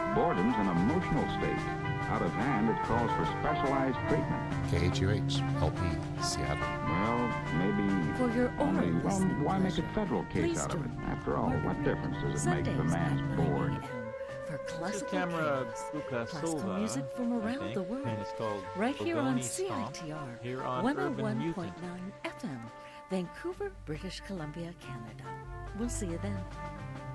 Boredom's an emotional state. Out of hand, it calls for specialized treatment. KHUH, LP, Seattle. Well, maybe... For your only, oral well, listening why make a pleasure, federal case please out of it? join After all, Margaret what Reed difference does it make if a Sundays man's at 9 bored? a.m. for This is classical Camera cares, Buka classical Silva, music from I around think, the world, and it's called right here on Bogoni Stomp, CITR here on Urban Music. 101.9 FM, Vancouver, British Columbia, Canada. We'll see you then.